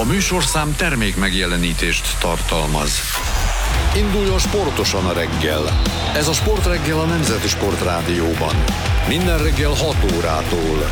műsorszám termék megjelenítést tartalmaz. Induljon sportosan a reggel. Ez a Sportreggel a Nemzeti Sportrádióban. Minden reggel 6 órától.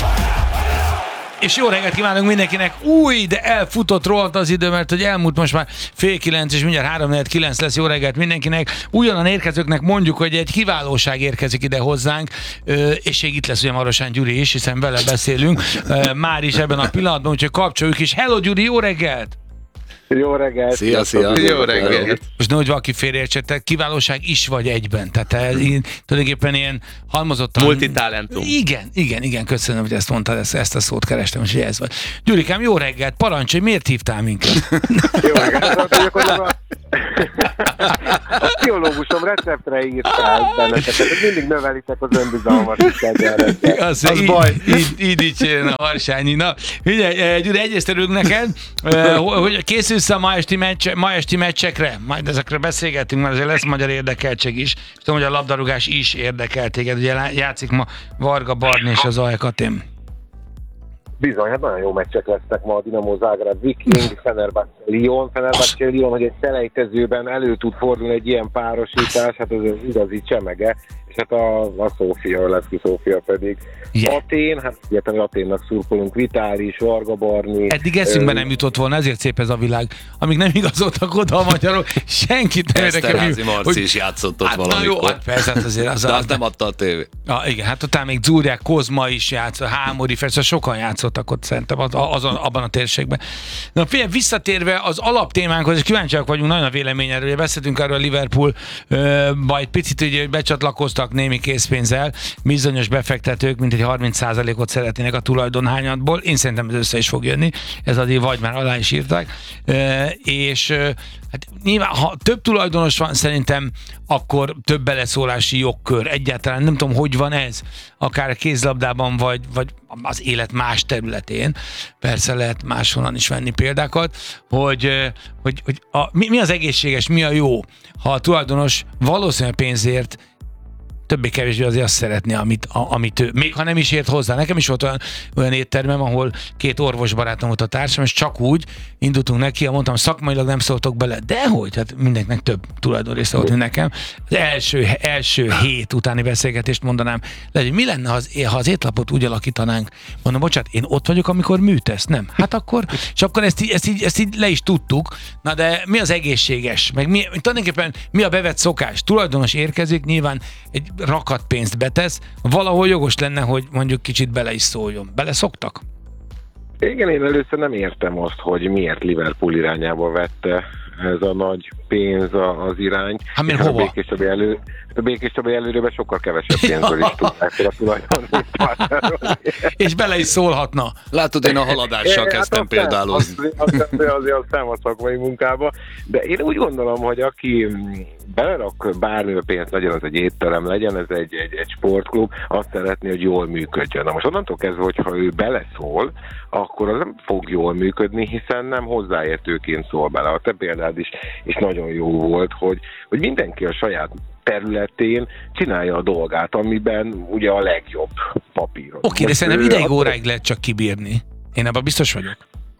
És jó reggelt kívánunk mindenkinek! De elfutott rohadt az idő, mert hogy elmúlt most már 8:30 és mindjárt 3:49 lesz. Jó reggelt mindenkinek! Újonnan érkezőknek mondjuk, hogy egy kiválóság érkezik ide hozzánk, és itt lesz ugye Marosán Gyuri is, hiszen vele beszélünk már is ebben a pillanatban, úgyhogy kapcsoljuk is. Hello Gyuri, jó reggelt! Jó reggelt! Szia! Jó reggelt! Most nehogy valaki félreértse, kiválóság is vagy egyben. Tehát tulajdonképpen ilyen halmozottan... Multitalentum. Igen, köszönöm, hogy ezt mondtad, ezt a szót kerestem, hogy ez vagy. Gyurikám, jó reggelt, parancsolj, miért hívtál minket? Jó reggelt, a pszichológusom receptre írtál benneteket, mindig növelitek az önbizalmat. Az baj. Így dicsérjen a Harsányi. Na, ugye, Gyuri, egyrészt örülünk neked, hogy készülsz a ma esti meccsekre, majd ezekre beszélgetünk, mert azért lesz magyar érdekeltség is. Tudom, hogy a labdarúgás is érdekel téged, ugye játszik ma Varga Barni és az AEK-Atén. Bizony, hát nagyon jó meccsek lesznek ma, a Dinamo Zágráb Viking, Fenerbahce Lyon, hogy egy selejtezőben elő tud fordulni egy ilyen párosítás, hát ez igazi csemege, és hát a Szófia, a Leszki Szófia pedig. Atén, hát egyetlen Aténnak szurkolunk, Vitális, Varga Barni. Eddig eszünkbe nem jutott volna, ezért szép ez a világ. Amíg nem igazoltak oda a magyarok, senkit nem érdekel. Eszterházy Marci is játszott ott hát valamikor. Jó, hát persze, azért de azt nem adta a tévé. Igen, hát utána még Dzúrják, Kozma is játszott, Hámori, Fersz, sokan játszottak ott szerintem abban a térségben. Na figyelj, visszatérve az alaptémánkhoz, és kíváncsiak vagyunk nagyon a véleményedről, ugye beszéltünk arról a Liverpoolba egy picit, hogy becsatlakoztak némi készpénzzel, bizonyos befektetők, mint egy 30%-ot szeretnének a tulajdonhányadból. Én szerintem ez össze is fog jönni, ez addig vagy már alá is írták. És hát nyilván, ha több tulajdonos van, szerintem akkor több beleszólási jogkör. Egyáltalán nem tudom, hogy van ez, akár a kézlabdában, vagy az élet más területén. Persze lehet máshonnan is venni példákat, hogy mi az egészséges, mi a jó, ha a tulajdonos valószínűleg pénzért többé-kevésbé azért azt szeretné, amit ő, még ha nem is ért hozzá. Nekem is volt olyan éttermem, ahol 2 orvosbarátom volt a társam, és csak úgy indultunk neki, mondtam, szakmailag nem szóltok bele. Dehogy, hát mindenkinek több tulajdonrésze volt, mint nekem. Az első hét utáni beszélgetést mondanám, lehet, hogy mi lenne, ha az étlapot úgy alakítanánk. Mondom, bocsánat, én ott vagyok, amikor műtesz, nem? Hát akkor, és akkor ezt így le is tudtuk. Na de mi az egészséges? Meg tulajdonképpen mi a bevett szokás? Tulajdonos érkezik, nyilván egy rakat pénzt betesz, valahol jogos lenne, hogy mondjuk kicsit bele is szóljon. Beleszoktak? Igen, én először nem értem azt, hogy miért Liverpool irányába vette ez a nagy pénz az irány. Hát miért hova? A Békés Csabai előrőben sokkal kevesebb pénzből is tudnák a tulajdonét vásárolni. És bele is szólhatna. Látod, én a haladással kezdtem például. Azért nem a szakmai munkába, de én úgy gondolom, hogy aki belerak bármi pénzt, legyen az egy étterem, legyen ez egy sportklub, azt szeretné, hogy jól működjön. Na most onnantól kezdve, hogyha ő beleszól, akkor az nem fog jól működni, hiszen nem hozzáértőként szól bele. A te példád is nagyon jó volt, hogy mindenki a saját területén csinálja a dolgát, amiben ugye a legjobb papíron. Oké, de szerintem ideig óráig lehet csak kibírni. Én ebben biztos vagyok.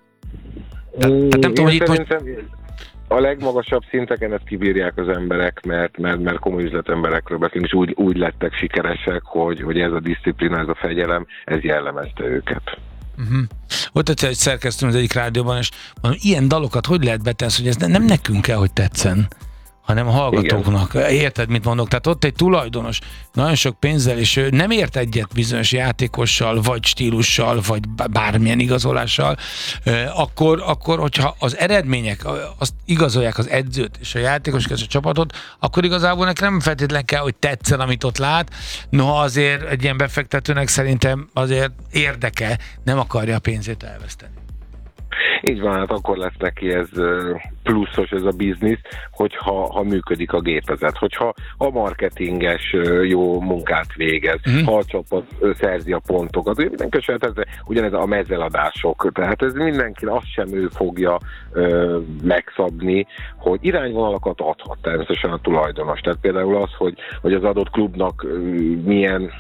Tehát nem tudom, hogy itt a legmagasabb szinteken ezt kibírják az emberek, mert komoly üzletemberekről beszélünk, és úgy lettek sikeresek, hogy ez a diszciplína, ez a fegyelem, ez jellemezte őket. Ott egy szerkesztőm az egyik rádióban, és mondom, ilyen dalokat hogy lehet betenni, hogy ez nem nekünk kell, hogy tetszen, hanem a hallgatóknak. Igen. Érted, mit mondok? Tehát ott egy tulajdonos nagyon sok pénzzel, és ő nem ért egyet bizonyos játékossal, vagy stílussal, vagy bármilyen igazolással, akkor hogyha az eredmények azt igazolják az edzőt és a játékos és a csapatot, akkor igazából neki nem feltétlenül kell, hogy tetszen, amit ott lát. Noha azért egy ilyen befektetőnek szerintem azért érdeke, nem akarja a pénzét elveszteni. Így van, hát akkor lesz neki ez pluszos ez a biznisz, hogyha működik a gépezet, hogyha a marketinges jó munkát végez, ha a csapat szerzi a pontokat. Mindenki ugyanez a mezeladások, tehát ez mindenki, azt sem ő fogja megszabni, hogy irányvonalakat adhat természetesen a tulajdonos. Tehát például az, hogy az adott klubnak milyen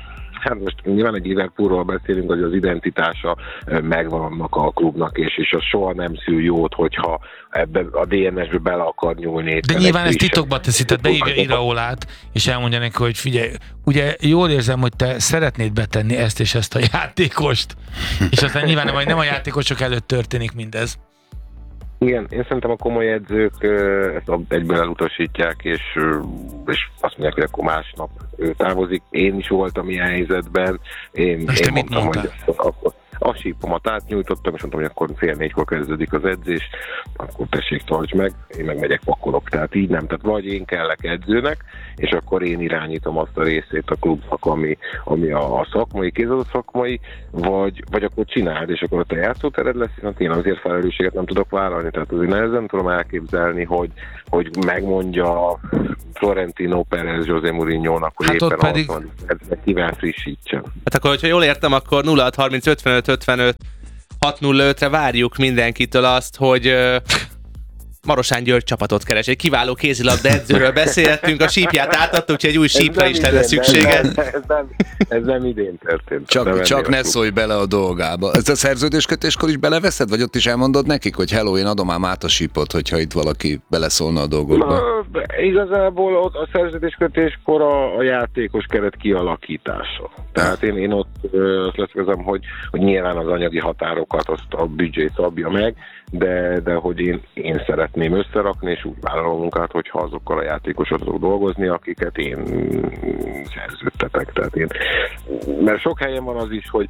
hát most nyilván egy Liverpoolról beszélünk, hogy az identitása megvan annak a klubnak, és az soha nem szül jót, hogyha ebbe a DNS-be bele akar nyúlni. De nyilván ezt titokba teszi, tehát beívja Iraolát, és elmondja neki, hogy figyelj, ugye jól érzem, hogy te szeretnéd betenni ezt és ezt a játékost, és aztán nyilván nem a játékosok előtt történik mindez. Igen, én szerintem a komoly edzők ezt egyből elutasítják, és azt mondják, hogy akkor másnap távozik. Én is voltam ilyen helyzetben. Én mondtam, hogy akkor a sípomat átnyújtottam, és mondtam, hogy akkor 3:30-kor kezdődik az edzés, akkor tessék, tartsd meg, én meg megyek, pakolok. Tehát így nem. Tehát vagy én kellek edzőnek, és akkor én irányítom azt a részét a klubnak, ami a szakmai, kézadott szakmai, vagy akkor csináld, és akkor a te játszótered lesz, hiszen én azért felelősséget nem tudok vállalni. Tehát azért nehezen tudom elképzelni, hogy megmondja Florentino Pérez José Mourinho-nak, hogy hát éppen pedig... kivel frissítsen. Hát akkor, hogyha jól értem, akkor 0630 55 55 605-re várjuk mindenkitől azt, hogy Marosán György csapatot keres. Egy kiváló kézilabda edzőről beszéltünk, a sípját átadtuk, úgyhogy egy új sípra is lenne szüksége. Ez nem idén történt. Csak ne szólj bele a dolgába. Ezt a szerződéskötéskor is beleveszed, vagy ott is elmondod nekik, hogy hello, én adom ám át a sípot, hogyha itt valaki beleszólna a dolgokba? Igazából ott a szerződéskötéskor a játékos keret kialakítása. Tehát én ott azt leszkezem, hogy nyilván az anyagi határokat azt a büdzsé szabja meg, de hogy én szeretném összerakni, és úgy vállalom munkát, hogyha azokkal a játékosokkal tudok dolgozni, akiket én szerződtetek. Tehát mert sok helyen van az is, hogy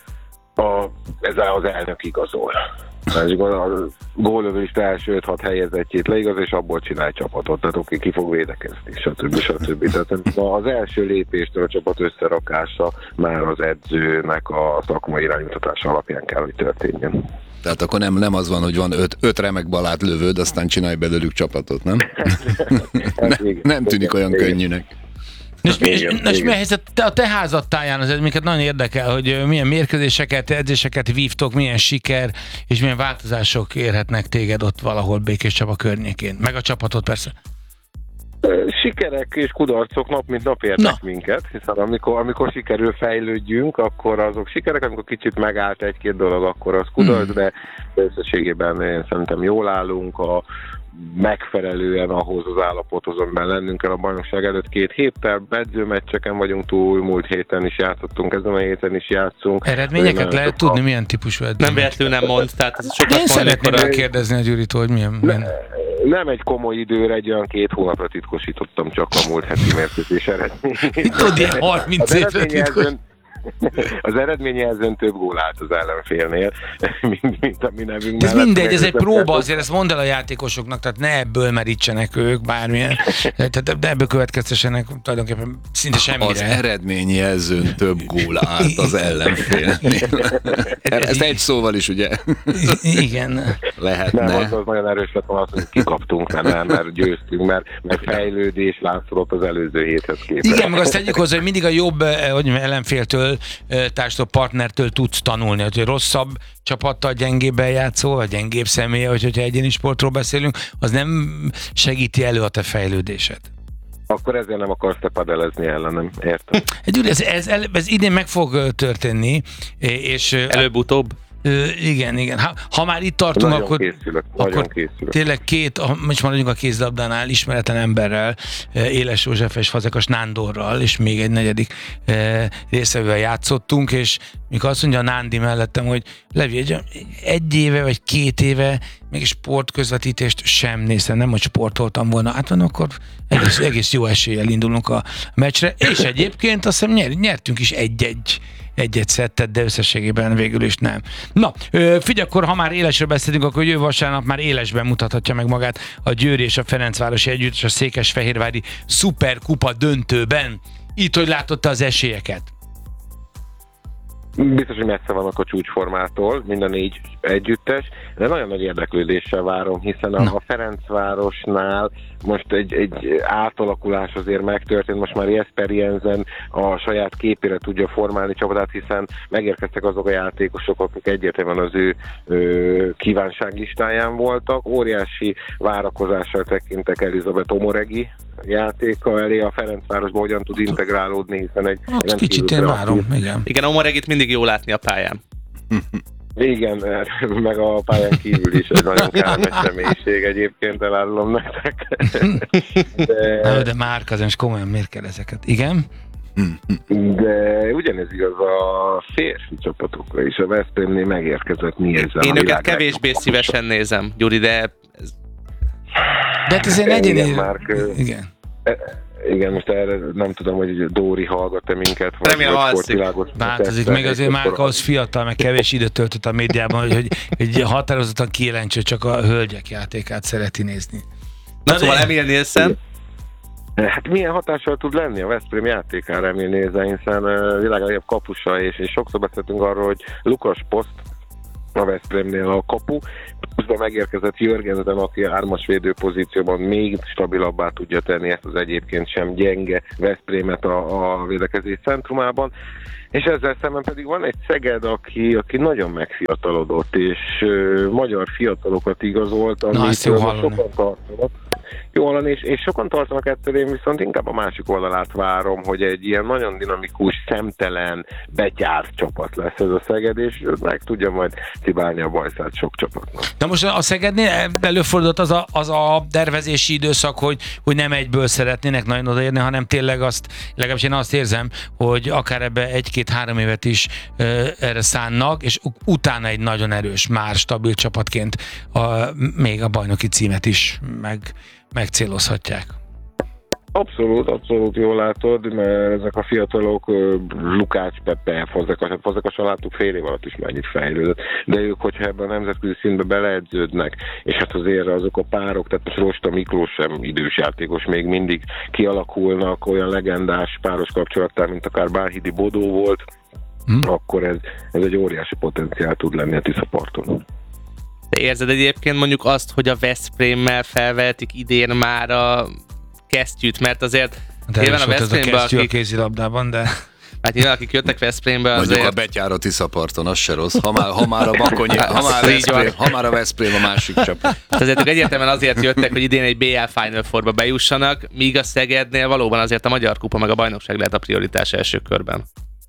ez az elnök igazol. A góllövőist első 5-6 helyezettjét leigaz, és abból csinálj csapatot. Tehát oké, ki fog védekezni, stb. Tehát az első lépéstől a csapat összerakása már az edzőnek a szakmai iránymutatása alapján kell, hogy történjen. Tehát akkor nem az van, hogy van 5 remek balát lövőd, aztán csinálj belőlük csapatot, nem? Nem tűnik olyan könnyűnek. És mi a helyzet a te házattáján, az minket nagyon érdekel, hogy milyen mérkőzéseket, edzéseket vívtok, milyen siker, és milyen változások érhetnek téged ott valahol Békés Csaba környékén. Meg a csapatot persze. Sikerek és kudarcok nap mint nap érnek minket, hiszen amikor sikerül fejlődjünk, akkor azok sikerek, amikor kicsit megállt egy-két dolog, akkor az kudarc, de összességében én szerintem jól állunk, megfelelően ahhoz az állapothoz, amiben lennünk kell a bajnokság előtt 2 héttel, edzőmeccseken vagyunk túl, múlt héten is játszottunk, ezen a héten is játszunk. Eredményeket lehet tudni, milyen típusú edző? Nem véletlenül nem mond, tehát ez sokat én szeretném megkérdezni a Gyuritól, hogy milyen... Nem egy komoly időre, egy olyan 2 hónapra titkosítottam csak a múlt heti mérkőzés eredményét. Itt tudod, ilyen 30 évre titkos. Az eredményjelzőn több gól állt az ellenfélnél, mint a mi nevünk. Ez mindegy, ez egy próba, azért ezt mondd el a játékosoknak, tehát ne ebből merítsenek ők bármilyen, tehát ebből következtessenek tulajdonképpen szinte semmire. Az eredményjelzőn több gól állt az ellenfélnél. Ezt egy szóval is, ugye? Igen. Lehetne. Nem, az nagyon erős lett volna, hogy kikaptunk, mert győztünk, mert fejlődés látszódott az előző héthez képest. Igen, meg azt tegyük hozzá, hogy mindig a jobb ellenféltől, társadalmi partnertől tudsz tanulni, hogy rosszabb csapattal gyengébben játszol, vagy gyengébb személye, hogyha egyéni sportról beszélünk, az nem segíti elő a te fejlődésed. Akkor ezért nem akarsz te padelezni ellenem, értem? Ez idén meg fog történni, és... Előbb-utóbb? Igen. Ha már itt tartunk, nagyon akkor készülök. Tényleg 2, most maradjunk a kézilabdánál, ismeretlen emberrel, Éles József és Fazekas Nándorral, és még egy 4. részevővel játszottunk, és mikor azt mondja a Nándi mellettem, hogy Levi, 1 éve vagy 2 éve még sportközvetítést sem néztem, nem hogy sportoltam volna, hát van, akkor egész jó eséllyel indulunk a meccsre, és egyébként azt hiszem nyertünk is egy-egy szettet, de összességében végül is nem. Na, figyelj, akkor ha már Élesről beszélünk, akkor jövő vasárnap már Élesben mutathatja meg magát a Győri és a Ferencvárosi együttes a Székesfehérvári szuperkupa döntőben. Itt, hogy látott az esélyeket? Biztos, hogy messze vannak a csúcsformától, mind a 4 együttes, de nagyon nagy érdeklődéssel várom, hiszen a Ferencvárosnál most egy átalakulás azért megtörtént, most már Jesper Jensen a saját képére tudja formálni csapatát, hiszen megérkeztek azok a játékosok, akik egyértelműen az ő kívánságlistáján voltak. Óriási várakozással tekintek Elizabeth Omoregi játéka elé a Ferencvárosba hogyan tud integrálódni, hiszen egy Kicsit én várom, igen. Igen, Omaregit mindig jó látni a pályán. Igen, meg a pályán kívül is egy nagyon kellemes személyiség egyébként, elárulom nektek. De Márk, azért most komolyan miért kell ezeket? Igen? De ugyanez igaz a férfi csapatokra is. A Veszprémnél megérkezett Nielsen. Én őket kevésbé szívesen nézem, Gyuri, de... De hát azért egyéni... Igen. Igen, most erre nem tudom, hogy Dóri hallgat-e minket, vagy remélem alszik. Változik, még azért Márk ahhoz fiatal, meg kevés időt töltött a médiában, hogy határozottan kijelentse, csak a hölgyek játékát szereti nézni. Na szóval Emil Nielsen? Hát milyen hatással tud lenni a Veszprém játékára Emil Nielsen, hiszen világ legjobb kapusa, és sokszor beszéltünk arról, hogy Lukas Post a Veszprémnél a kapu, pluszban megérkezett Jörgensen, aki 3-as védőpozícióban még stabilabbá tudja tenni ezt az egyébként sem gyenge Veszprémet a védekezés centrumában. És ezzel szemben pedig van egy Szeged, aki nagyon megfiatalodott, és magyar fiatalokat igazolt, amit sokan tartanak. Jó hallani, és sokan tartanak ettől, én viszont inkább a másik oldalát várom, hogy egy ilyen nagyon dinamikus, szemtelen, betyárt csapat lesz ez a Szeged, és meg tudja majd cibálni a bajszát sok csapatnak. De most a Szegednél előfordult az a tervezési időszak, hogy nem egyből szeretnének nagyon odaérni, hanem tényleg azt, legalábbis én azt érzem, hogy akár ebbe 1-2-3 évet is erre szánnak, és utána egy nagyon erős, már stabil csapatként még a bajnoki címet is megcélozhatják. Abszolút jól látod, mert ezek a fiatalok, Lukács, Pepe, Fazekason láttuk fél év alatt is mennyit fejlődött, de ők, hogyha ebben a nemzetközi szintbe beleedződnek, és hát azért azok a párok, tehát most Rosta Miklós sem idős játékos, még mindig kialakulnak olyan legendás páros kapcsolattár, mint akár Bárhidi Bodó volt, akkor ez egy óriási potenciál tud lenni a Tiszaparton. De érzed egyébként mondjuk azt, hogy a Veszprémmel felvehetik idén már a kesztyűt, mert azért nyilván a Veszprémbe, a kézilabdában, de... Hát nyilván, akik jöttek Veszprémbe, azért... Mondjuk a betyár a Tiszaparton, az se rossz. Ha már a Bakonyi, ha már a Veszprém a másik csapat. Hát azért ők egyértelműen azért jöttek, hogy idén egy BL Final Fourba bejussanak, míg a Szegednél valóban azért a Magyar Kupa meg a bajnokság lehet a prioritás első körben.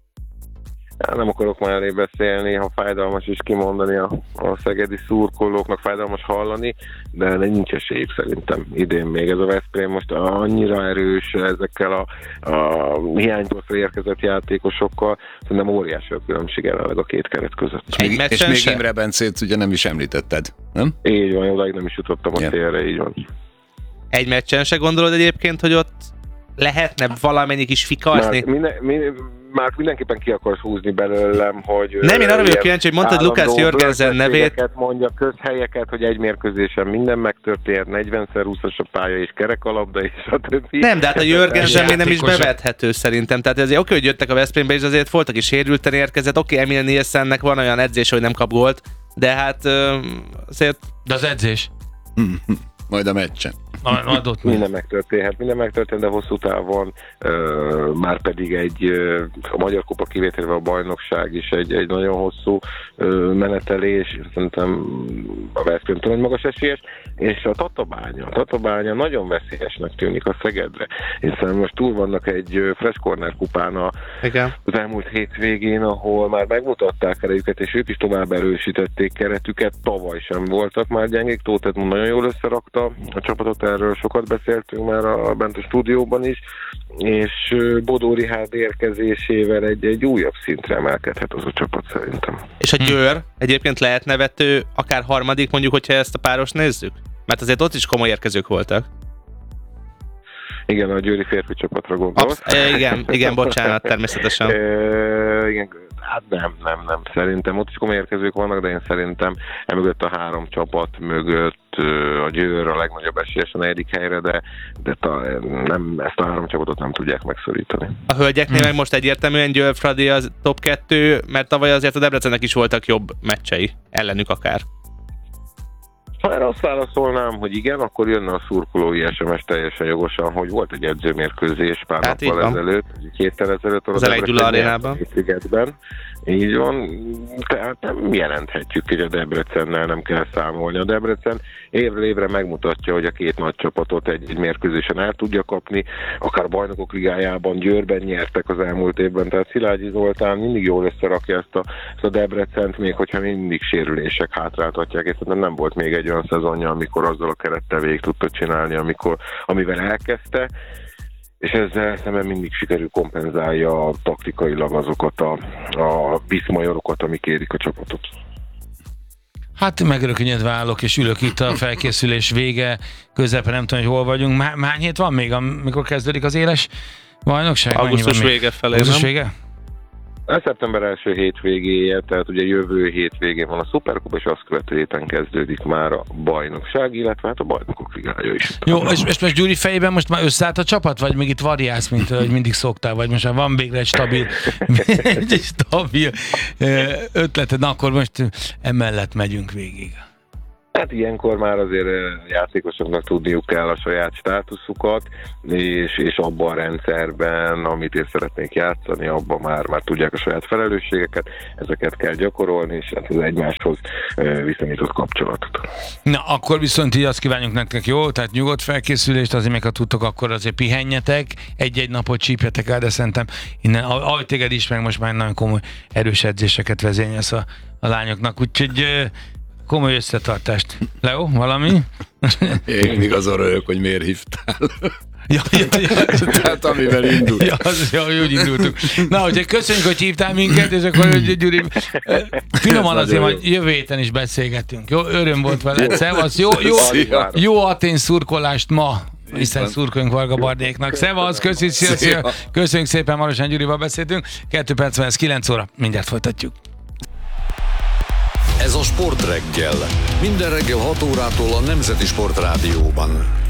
Nem akarok már elé beszélni, ha fájdalmas is kimondani a szegedi szurkolóknak, fájdalmas hallani, de nincs esélyük szerintem idén még. Ez a Veszprém most annyira erős ezekkel a hiányposztra érkezett játékosokkal, szerintem óriási a különbség jelenleg a két keret között. És még Imre Bencét ugye nem is említetted, nem? Így van, odáig nem is jutottam a célra, így van. Egy meccsen se gondolod egyébként, hogy ott lehetne valamennyi kis fikarzni? Már mindenképpen ki akarsz húzni belőlem, hogy... Nem, én arra vagyok kíváncsi, hogy mondtad Lukács Jörgensen nevét. Mondja közhelyeket, hogy egy mérkőzésen minden megtörtént, 40x20-as a pálya és kerekalabda és a többi. Nem, de hát a Jörgensen még nem is bevethető szerintem. Tehát azért oké, hogy jöttek a Veszprémbe, és azért voltak is sérülten érkezett. Oké, Emil Nielsennek van olyan edzés, hogy nem kap gólt, de hát azért... De az edzés? Majd a meccsen. Minden megtörténhet, de hosszú távon már pedig a Magyar Kupa kivételével a bajnokság is egy nagyon hosszú menetelés, szerintem a Veszprém egy magas esélyes, és a Tatabánya nagyon veszélyesnek tűnik a Szegedre, hiszen most túl vannak egy Fresh Corner kupán az elmúlt hétvégén, ahol már megmutatták erejüket, és ők is tovább erősítették keretüket, tavaly sem voltak már gyengék, Tóth Edmund nagyon jól összerakta a csapatot, erről sokat beszéltünk már bent a stúdióban is, és Bodó Richárd érkezésével egy újabb szintre emelkedhet az a csapat szerintem. És a Győr egyébként lehet nevető, akár harmadik, mondjuk, hogyha ezt a párost nézzük? Mert azért ott is komoly érkezők voltak. Igen, a győri férfi csapatra gondolsz. Igen, bocsánat, természetesen. Igen, hát nem. Szerintem ott is komoly érkezők vannak, de én szerintem emögött a három csapat mögött a Győr a legnagyobb esélyes a 4. helyre, de ezt a három csapatot nem tudják megszorítani. A hölgyeknél meg most egyértelműen Győr Fradi az top 2, mert tavaly azért a Debrecennek is voltak jobb meccsei, ellenük akár. Ha erre azt válaszolnám, hogy igen, akkor jönne a szurkolói SMS teljesen jogosan, hogy volt egy edzőmérkőzés pár nappal ezelőtt, 2 héttel ezelőtt az Elejgyula arénában. Így van, tehát nem jelenthetjük, hogy a Debrecennel nem kell számolni. A Debrecen évről évre megmutatja, hogy a két nagy csapatot egy mérkőzésen el tudja kapni, akár a Bajnokok Ligájában, Győrben nyertek az elmúlt évben, tehát Szilágyi Zoltán mindig jól összerakja ezt a Debrecent, még hogyha mindig sérülések hátráltatják, és nem volt még egy olyan szezonja, amikor azzal a kerettel végig tudta csinálni, amivel elkezdte, és ezzel szemben mindig sikerül kompenzálja taktikailag azokat a viszmajorokat, amik érik a csapatot. Hát megrökönyedve állok, és ülök itt a felkészülés vége, közepén nem tudom, hogy hol vagyunk. Hány hét van még, amikor kezdődik az éles bajnokság? Augusztus vége felé, Augusztus nem? vége? A szeptember első hétvégéje, tehát ugye jövő hétvégén van a Szuperkupa, és azt követő héten kezdődik már a bajnokság, illetve hát a Bajnokok Ligája is. Jó, és most Gyuri fejében most már összeállt a csapat, vagy még itt variálsz, mint hogy mindig szoktál, vagy most már van végre egy stabil ötleted, na akkor most emellett megyünk végig. Hát ilyenkor már azért játékosoknak tudniuk kell a saját státuszukat, és abban a rendszerben, amit én szeretnék játszani, abban már tudják a saját felelősségeket, ezeket kell gyakorolni, és hát az egymáshoz viszonyított kapcsolatot. Na, akkor viszont így azt kívánjuk nektek, jó? Tehát nyugodt felkészülést, azért még ha tudtok, akkor azért pihenjetek, egy-egy napot csípjetek el, de szerintem innen, ahogy téged ismerek, most már nagyon komoly erős edzéseket vezényelsz a lányoknak, úgyhogy komoly összetartást. Leo, valami? Én mindig azon röhög, hogy miért hívtál. Ja. Tehát amivel indult. Ja, úgy indultunk. Na, úgyhogy köszönjük, hogy hívtál minket, és akkor Gyuri, finoman azért, hogy jövő héten is beszélgetünk. Jó, öröm volt veled. Szevasz, jó Atén szurkolást ma, hiszen szurkoljunk Varga Bardéknak. Szevasz, köszönjük szépen, Marosán Gyurival beszéltünk. 2 perc van, ez 9 óra, mindjárt folytatjuk. Ez a Sportreggel. Minden reggel 6 órától a Nemzeti Sportrádióban.